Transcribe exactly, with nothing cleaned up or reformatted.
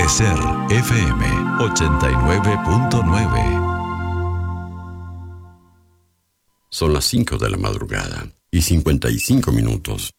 Ser F M ochenta y nueve punto nueve. Son las cinco de la madrugada y cincuenta y cinco minutos.